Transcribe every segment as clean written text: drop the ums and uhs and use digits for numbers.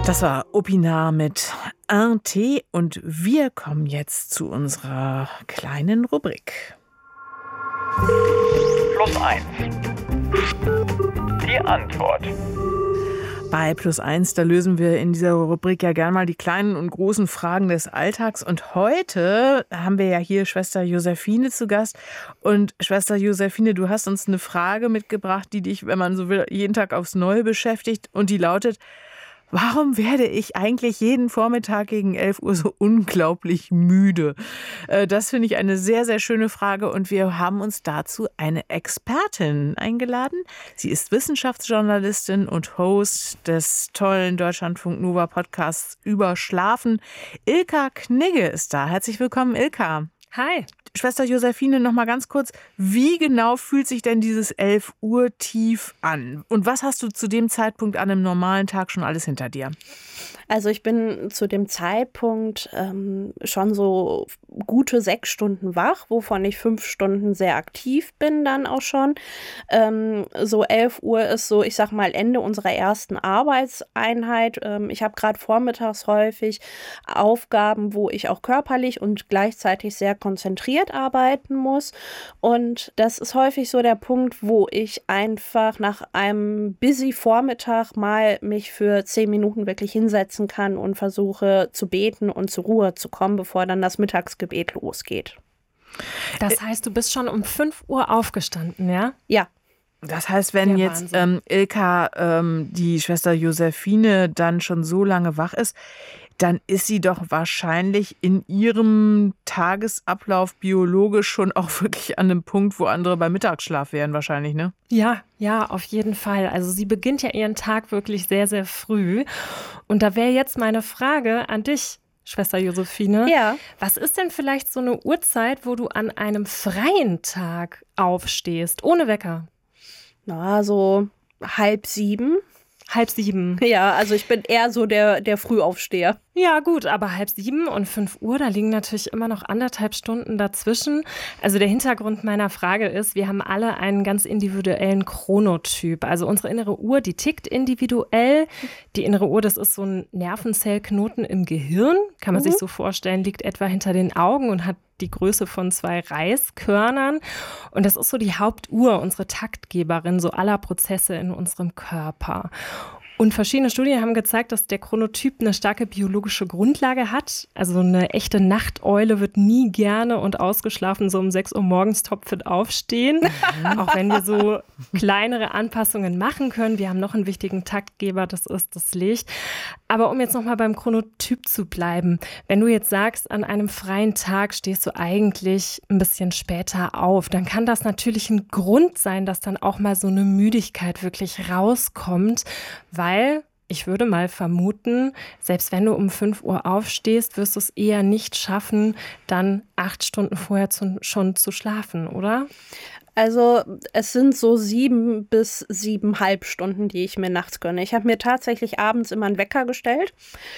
Das war Opina mit Un Tee und wir kommen jetzt zu unserer kleinen Rubrik. Plus 1. Die Antwort. Bei Plus 1, da lösen wir in dieser Rubrik ja gern mal die kleinen und großen Fragen des Alltags. Und heute haben wir ja hier Schwester Josephine zu Gast. Und Schwester Josephine, du hast uns eine Frage mitgebracht, die dich, wenn man so will, jeden Tag aufs Neue beschäftigt. Und die lautet: Warum werde ich eigentlich jeden Vormittag gegen 11 Uhr so unglaublich müde? Das finde ich eine sehr, sehr schöne Frage und wir haben uns dazu eine Expertin eingeladen. Sie ist Wissenschaftsjournalistin und Host des tollen Deutschlandfunk Nova Podcasts über Schlafen. Ilka Knigge ist da. Herzlich willkommen, Ilka. Hi. Schwester Josephine, noch mal ganz kurz, wie genau fühlt sich denn dieses 11 Uhr Tief an? Und was hast du zu dem Zeitpunkt an einem normalen Tag schon alles hinter dir? Also ich bin zu dem Zeitpunkt schon so gute 6 Stunden wach, wovon ich 5 Stunden sehr aktiv bin dann auch schon. So 11 Uhr ist so, ich sag mal, Ende unserer ersten Arbeitseinheit. Ich habe gerade vormittags häufig Aufgaben, wo ich auch körperlich und gleichzeitig sehr konzentriert arbeiten muss. Und das ist häufig so der Punkt, wo ich einfach nach einem busy Vormittag mal mich für 10 Minuten wirklich hinsetzen kann und versuche zu beten und zur Ruhe zu kommen, bevor dann das Mittagsgebet losgeht. Das heißt, du bist schon um 5 Uhr aufgestanden, ja? Ja. Das heißt, wenn Ja, jetzt Ilka, die Schwester Josephine, dann schon so lange wach ist, dann ist sie doch wahrscheinlich in ihrem Tagesablauf biologisch schon auch wirklich an einem Punkt, wo andere beim Mittagsschlaf wären wahrscheinlich, ne? Ja, auf jeden Fall. Also sie beginnt ja ihren Tag wirklich sehr, sehr früh. Und da wäre jetzt meine Frage an dich, Schwester Josephine. Ja. Was ist denn vielleicht so eine Uhrzeit, wo du an einem freien Tag aufstehst, ohne Wecker? Na, so 6:30. 6:30. Ja, also ich bin eher so der Frühaufsteher. Ja gut, aber 6:30 und 5 Uhr, da liegen natürlich immer noch 1,5 Stunden dazwischen. Also der Hintergrund meiner Frage ist, wir haben alle einen ganz individuellen Chronotyp. Also unsere innere Uhr, die tickt individuell. Die innere Uhr, das ist so ein Nervenzellknoten im Gehirn, kann man sich so vorstellen, liegt etwa hinter den Augen und hat die Größe von 2 Reiskörnern. Und das ist so die Hauptuhr, unsere Taktgeberin so aller Prozesse in unserem Körper. Und verschiedene Studien haben gezeigt, dass der Chronotyp eine starke biologische Grundlage hat. Also eine echte Nachteule wird nie gerne und ausgeschlafen so um 6 Uhr morgens topfit aufstehen. Auch wenn wir so kleinere Anpassungen machen können. Wir haben noch einen wichtigen Taktgeber, das ist das Licht. Aber um jetzt nochmal beim Chronotyp zu bleiben, wenn du jetzt sagst, an einem freien Tag stehst du eigentlich ein bisschen später auf, dann kann das natürlich ein Grund sein, dass dann auch mal so eine Müdigkeit wirklich rauskommt, weil ich würde mal vermuten, selbst wenn du um 5 Uhr aufstehst, wirst du es eher nicht schaffen, dann 8 Stunden vorher schon zu schlafen, oder? Also es sind so 7 bis 7,5 Stunden, die ich mir nachts gönne. Ich habe mir tatsächlich abends immer einen Wecker gestellt.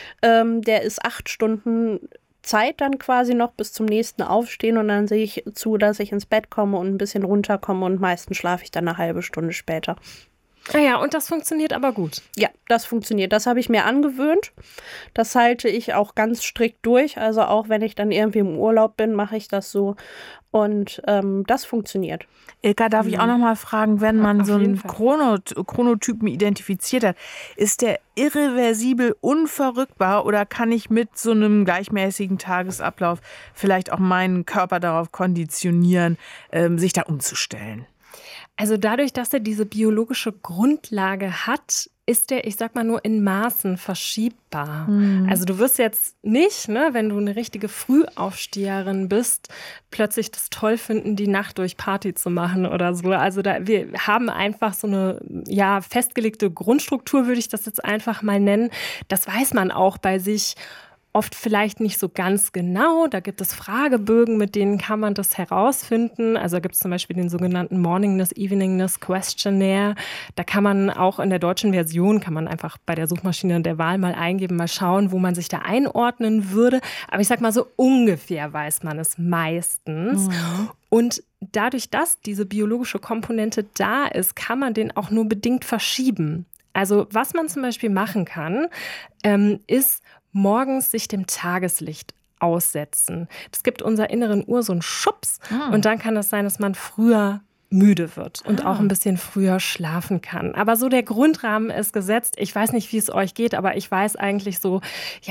Der ist 8 Stunden Zeit dann quasi noch bis zum nächsten Aufstehen und dann sehe ich zu, dass ich ins Bett komme und ein bisschen runterkomme und meistens schlafe ich dann eine halbe Stunde später. Ah ja, und das funktioniert aber gut. Ja, das funktioniert. Das habe ich mir angewöhnt. Das halte ich auch ganz strikt durch. Also auch wenn ich dann irgendwie im Urlaub bin, mache ich das so. Und das funktioniert. Ilka, darf ich auch noch mal fragen, wenn man Auf so einen jeden Fall. Chronotypen identifiziert hat, ist der irreversibel unverrückbar oder kann ich mit so einem gleichmäßigen Tagesablauf vielleicht auch meinen Körper darauf konditionieren, sich da umzustellen? Also dadurch, dass er diese biologische Grundlage hat, ist der, ich sag mal, nur in Maßen verschiebbar. Also du wirst jetzt nicht, ne, wenn du eine richtige Frühaufsteherin bist, plötzlich das toll finden, die Nacht durch Party zu machen oder so. Also wir haben einfach so eine festgelegte Grundstruktur, würde ich das jetzt einfach mal nennen. Das weiß man auch bei sich. Oft vielleicht nicht so ganz genau. Da gibt es Fragebögen, mit denen kann man das herausfinden. Also da gibt es zum Beispiel den sogenannten Morningness, Eveningness Questionnaire. Da kann man auch in der deutschen Version, kann man einfach bei der Suchmaschine der Wahl mal eingeben, mal schauen, wo man sich da einordnen würde. Aber ich sag mal so ungefähr weiß man es meistens. Und dadurch, dass diese biologische Komponente da ist, kann man den auch nur bedingt verschieben. Also was man zum Beispiel machen kann, ist morgens sich dem Tageslicht aussetzen. Das gibt unserer inneren Uhr so einen Schubs und dann kann es sein, dass man früher müde wird und auch ein bisschen früher schlafen kann. Aber so der Grundrahmen ist gesetzt. Ich weiß nicht, wie es euch geht, aber ich weiß eigentlich so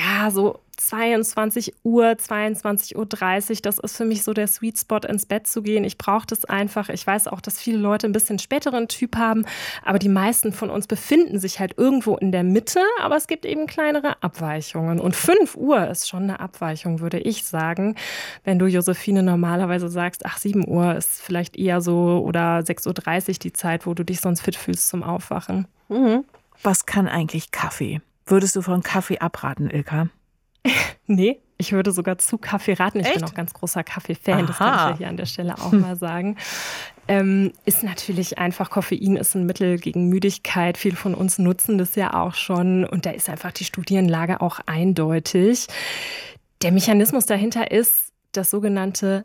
22 Uhr, 22:30 Uhr, das ist für mich so der Sweet Spot, ins Bett zu gehen. Ich brauche das einfach. Ich weiß auch, dass viele Leute ein bisschen späteren Typ haben, aber die meisten von uns befinden sich halt irgendwo in der Mitte, aber es gibt eben kleinere Abweichungen. Und 5 Uhr ist schon eine Abweichung, würde ich sagen. Wenn du, Josephine, normalerweise sagst, 7 Uhr ist vielleicht eher so oder 6:30 Uhr die Zeit, wo du dich sonst fit fühlst zum Aufwachen. Was kann eigentlich Kaffee? Würdest du von Kaffee abraten, Ilka? Nee, ich würde sogar zu Kaffee raten. Ich bin auch ganz großer Kaffee-Fan, das kann ich ja hier an der Stelle auch mal sagen. Ist natürlich einfach, Koffein ist ein Mittel gegen Müdigkeit. Viele von uns nutzen das ja auch schon und da ist einfach die Studienlage auch eindeutig. Der Mechanismus dahinter ist das sogenannte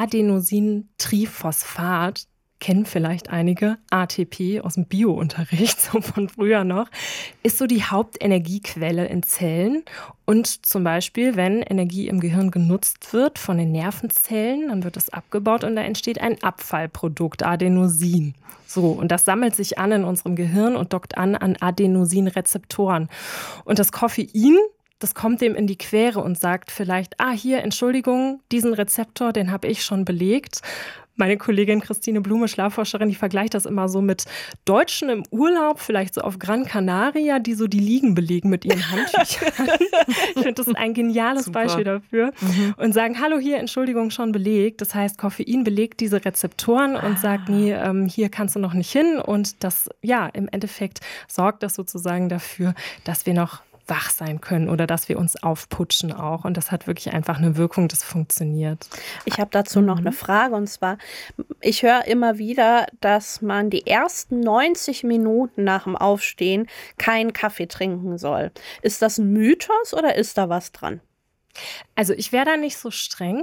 Adenosintriphosphat. Kennen vielleicht einige, ATP aus dem Bio-Unterricht, so von früher noch, ist so die Hauptenergiequelle in Zellen. Und zum Beispiel, wenn Energie im Gehirn genutzt wird von den Nervenzellen, dann wird es abgebaut und da entsteht ein Abfallprodukt, Adenosin. So, und das sammelt sich an in unserem Gehirn und dockt an Adenosinrezeptoren. Und das Koffein, das kommt dem in die Quere und sagt vielleicht, hier, Entschuldigung, diesen Rezeptor, den habe ich schon belegt. Meine Kollegin Christine Blume, Schlafforscherin, die vergleicht das immer so mit Deutschen im Urlaub, vielleicht so auf Gran Canaria, die so die Liegen belegen mit ihren Handtüchern. Ich finde, das ist ein geniales Beispiel dafür. Und sagen, hallo, hier, Entschuldigung, schon belegt. Das heißt, Koffein belegt diese Rezeptoren und sagt, nee, hier kannst du noch nicht hin. Und das, im Endeffekt sorgt das sozusagen dafür, dass wir noch wach sein können oder dass wir uns aufputschen auch. Und das hat wirklich einfach eine Wirkung, das funktioniert. Ich habe dazu noch eine Frage und zwar, ich höre immer wieder, dass man die ersten 90 Minuten nach dem Aufstehen keinen Kaffee trinken soll. Ist das ein Mythos oder ist da was dran? Also ich wäre da nicht so streng.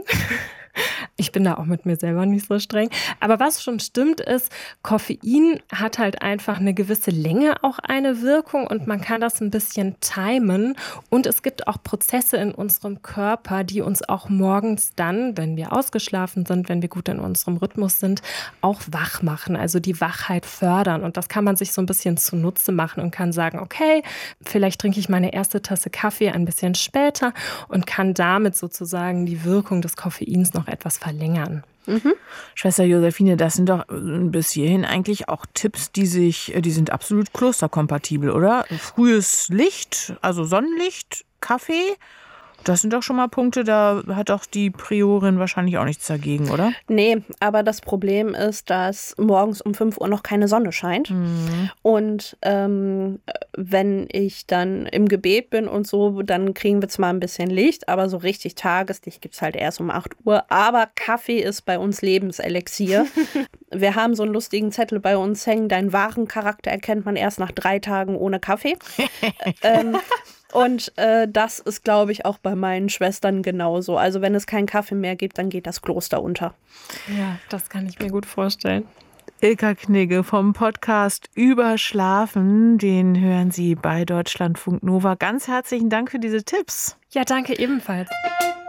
Ich bin da auch mit mir selber nicht so streng. Aber was schon stimmt ist, Koffein hat halt einfach eine gewisse Länge auch eine Wirkung und man kann das ein bisschen timen. Und es gibt auch Prozesse in unserem Körper, die uns auch morgens dann, wenn wir ausgeschlafen sind, wenn wir gut in unserem Rhythmus sind, auch wach machen, also die Wachheit fördern. Und das kann man sich so ein bisschen zunutze machen und kann sagen, okay, vielleicht trinke ich meine erste Tasse Kaffee ein bisschen später und kann damit sozusagen die Wirkung des Koffeins noch etwas verlängern. Schwester Josephine, das sind doch bis hierhin eigentlich auch Tipps, die sind absolut klosterkompatibel, oder? Frühes Licht, also Sonnenlicht, Kaffee. Das sind doch schon mal Punkte, da hat doch die Priorin wahrscheinlich auch nichts dagegen, oder? Nee, aber das Problem ist, dass morgens um 5 Uhr noch keine Sonne scheint. Und wenn ich dann im Gebet bin und so, dann kriegen wir zwar ein bisschen Licht, aber so richtig Tageslicht gibt es halt erst um 8 Uhr. Aber Kaffee ist bei uns Lebenselixier. Wir haben so einen lustigen Zettel bei uns hängen, deinen wahren Charakter erkennt man erst nach 3 Tagen ohne Kaffee. Und das ist, glaube ich, auch bei meinen Schwestern genauso. Also wenn es keinen Kaffee mehr gibt, dann geht das Kloster unter. Ja, das kann ich mir gut vorstellen. Ilka Knigge vom Podcast Überschlafen, den hören Sie bei Deutschlandfunk Nova. Ganz herzlichen Dank für diese Tipps. Ja, danke ebenfalls.